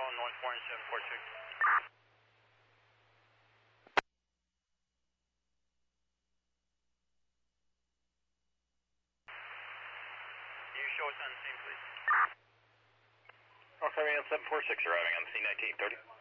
North Warren 746. Can you show us on the scene, please? North Warren 746 arriving on the scene 1930.